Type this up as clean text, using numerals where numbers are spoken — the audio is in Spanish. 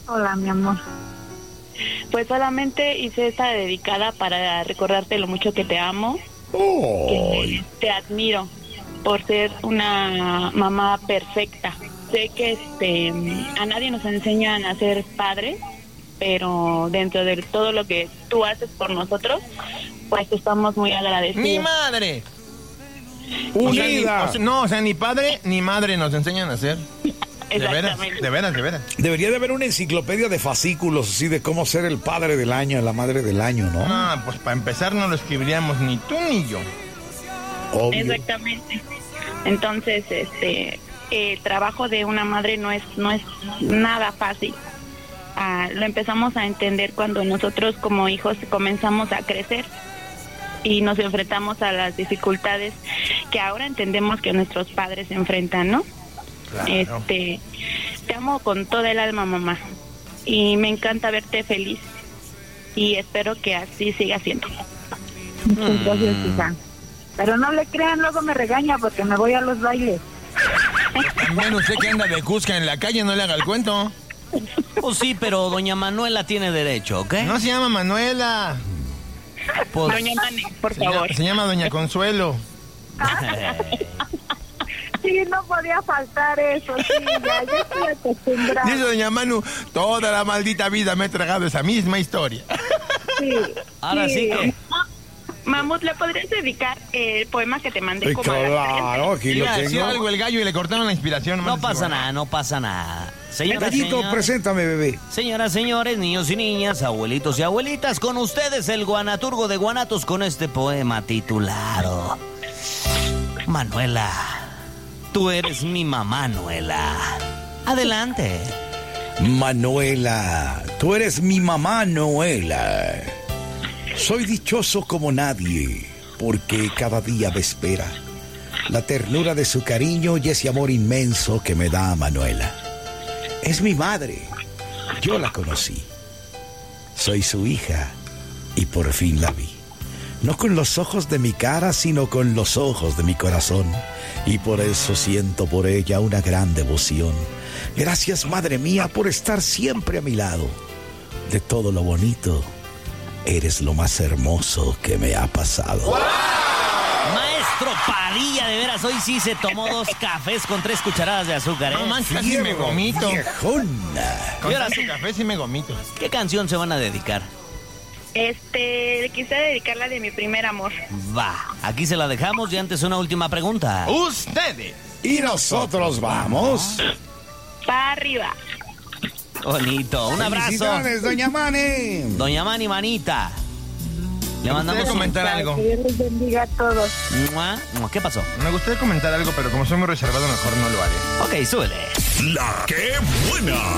Hola, mi amor. Pues solamente hice esta dedicada para recordarte lo mucho que te amo, que te admiro por ser una mamá perfecta. Sé que a nadie nos enseñan a ser padres, pero dentro de todo lo que tú haces por nosotros, pues estamos muy agradecidos. ¡Mi madre! Unida. O sea, ni padre ni madre nos enseñan a hacer. Exactamente. De veras. Debería de haber una enciclopedia de fascículos así de cómo ser el padre del año, la madre del año, ¿no? Ah, pues para empezar no lo escribiríamos ni tú ni yo. Obvio. Exactamente. Entonces, el trabajo de una madre no es nada fácil. Lo empezamos a entender cuando nosotros como hijos comenzamos a crecer y nos enfrentamos a las dificultades que ahora entendemos que nuestros padres enfrentan, ¿no? Claro. Te amo con toda el alma, mamá, y me encanta verte feliz y espero que así siga siendo. Muchas gracias, hija. Pero no le crean, luego me regaña porque me voy a los bailes. También usted que anda de Cusca en la calle, no le haga el cuento. Pues sí, pero doña Manuela tiene derecho, ¿ok? No se llama Manuela. Pues, Doña Mane, por favor. Se llama Doña Consuelo. Sí, no podía faltar eso, sí, ya estoy acostumbrada. Dice Doña Manu, toda la maldita vida me he tragado esa misma historia. Sí, ahora sí que... Mamut, ¿le podrías dedicar el poema que te mandé? Como a las Claro, aquí lo Iba a decir tengo. algo el gallo y le cortaron la inspiración. No pasa nada. Señoras, Gallito, señores, preséntame, bebé. señoras, señores, niños y niñas, abuelitos y abuelitas, con ustedes el guanaturgo de Guanatos con este poema titulado Manuela, tú eres mi mamá, Manuela. Adelante. Manuela, tú eres mi mamá, Noela. Soy dichoso como nadie, porque cada día me espera la ternura de su cariño y ese amor inmenso que me da Manuela. Es mi madre, yo la conocí. Soy su hija y por fin la vi. No con los ojos de mi cara, sino con los ojos de mi corazón. Y por eso siento por ella una gran devoción. Gracias, madre mía, por estar siempre a mi lado. De todo lo bonito, eres lo más hermoso que me ha pasado. Maestro Padilla, de veras, hoy sí se tomó 2 cafés con 3 cucharadas de azúcar, ¿eh? No manches, casi me gomito. Viejona. Con Y ahora tanto sí. café sí me gomito. ¿Qué canción se van a dedicar? Quise dedicarla de mi primer amor. Va, aquí se la dejamos y antes una última pregunta. Ustedes. Y nosotros vamos. Pa' arriba. Bonito, un abrazo. Felicidades, doña Mane. Doña Mani Manita. Le Me mandamos gustaría comentar algo. Que Dios les bendiga a todos. ¡Mua! ¿Qué pasó? Me gustaría comentar algo, pero como soy muy reservado, mejor no lo haré. Ok, súbele. La que buena.